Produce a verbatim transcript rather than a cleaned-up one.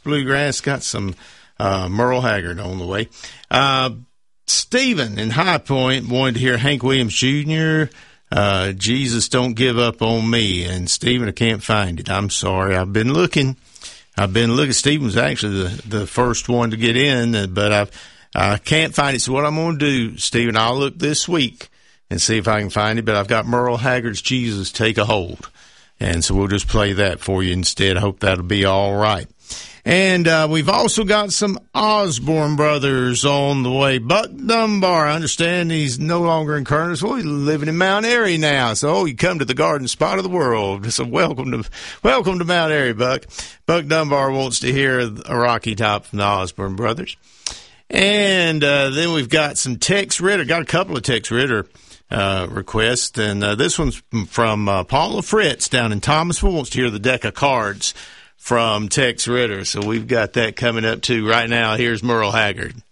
Bluegrass. Got some uh, Merle Haggard on the way. Uh, Stephen in High Point wanted to hear Hank Williams Junior, uh, Jesus Don't Give Up on Me. And, Stephen, I can't find it. I'm sorry. I've been looking. I've been looking. Stephen was actually the, the first one to get in, but I've, I can't find it. So what I'm going to do, Stephen, I'll look this week and see if I can find it. But I've got Merle Haggard's Jesus Take a Hold. And so we'll just play that for you instead. I hope that'll be all right. And uh, we've also got some Osborne brothers on the way. Buck Dunbar, I understand he's no longer in Kernersville. He's living in Mount Airy now. So you come to the garden spot of the world. So welcome to welcome to Mount Airy, Buck. Buck Dunbar wants to hear a Rocky Top from the Osborne brothers. And uh, then we've got some Tex Ritter. Got a couple of Tex Ritter uh, requests. And uh, this one's from uh, Paula Fritz down in Thomasville. Wants to hear the deck of cards from Tex Ritter. So we've got that coming up, too. Right now, here's Merle Haggard.